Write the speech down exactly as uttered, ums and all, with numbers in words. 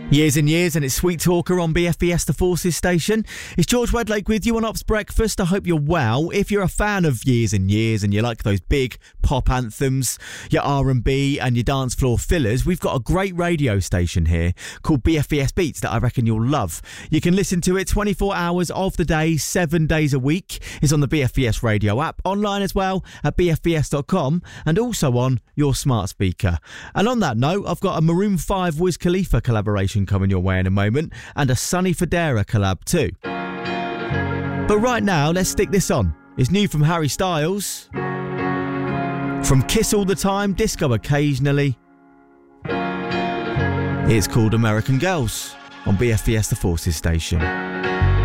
Years and years, and it's Sweet Talker on B F B S The Forces station. It's George Wedlake with you on Ops Breakfast. I hope you're well. If you're a fan of Years and Years and you like those big pop anthems, your R and B and your dance floor fillers, we've got a great radio station here called B F B S Beats that I reckon you'll love. You can listen to it twenty-four hours of the day, seven days a week. It's on the B F B S radio app, online as well at b f b s dot com, and also on your smart speaker. And on that note, I've got a Maroon five Wiz Khalifa collaboration coming your way in a moment, and a Sonny Fodera collab too. But right now, let's stick this on. It's new from Harry Styles. From Kiss All the Time, Disco Occasionally. It's called American Girls on B F B S The Forces station.